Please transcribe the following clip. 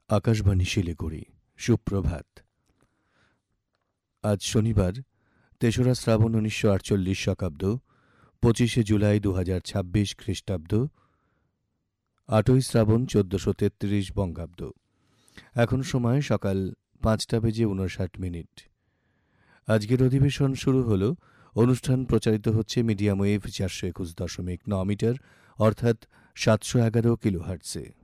আকাশবাণী শিলিগুড়ি। সুপ্রভাত। আজ শনিবার ৩রা শ্রাবণ ১৯৪৮ শকাব্দ, ২৫শে জুলাই ২০২৬ খ্রিস্টাব্দ, ৮ই শ্রাবণ ১৪৩৩ বঙ্গাব্দ। এখন সময় সকাল ৫টা বেজে ৫৯ মিনিট। আজকের অধিবেশন শুরু হল। অনুষ্ঠান প্রচারিত হচ্ছে মিডিয়াম ওয়েভ ৪২১.৯ মিটার অর্থাৎ ৭১১ কিলোহার্টজে।